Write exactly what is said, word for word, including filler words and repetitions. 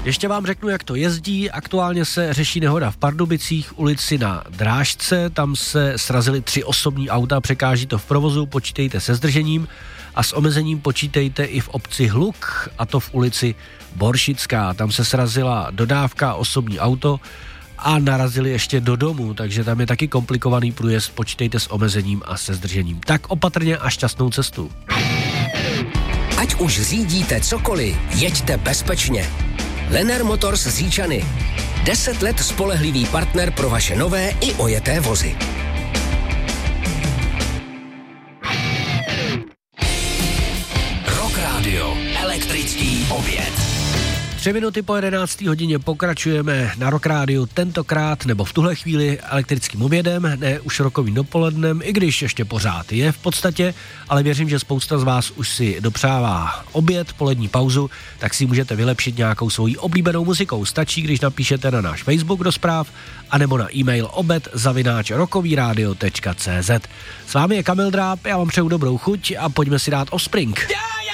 Ještě vám řeknu, jak to jezdí. Aktuálně se řeší nehoda v Pardubicích, ulici na Drážce. Tam se srazily tři osobní auta, překáží to v provozu, počítejte se zdržením. A s omezením počítejte i v obci Hluk, a to v ulici Boršická. Tam se srazila dodávka osobní auto a narazili ještě do domu, takže tam je taky komplikovaný průjezd, počítejte s omezením a se zdržením. Tak opatrně a šťastnou cestu. Ať už řídíte cokoliv, jeďte bezpečně. Lenner Motors z Říčany. Deset let spolehlivý partner pro vaše nové i ojeté vozy. Rock Radio. Elektrický oběd. Tři minuty po jedenácté hodině pokračujeme na Rock Rádiu, tentokrát nebo v tuhle chvíli elektrickým obědem, ne už rokovým dopolednem, i když ještě pořád je v podstatě, ale věřím, že spousta z vás už si dopřává oběd, polední pauzu, tak si můžete vylepšit nějakou svojí oblíbenou muzikou. Stačí, když napíšete na náš Facebook do zpráv, anebo na e-mail obed zavináč rokovýradio tečka cé zet. S vámi je Kamil Dráb, já vám přeju dobrou chuť a pojďme si dát Offspring. Yeah!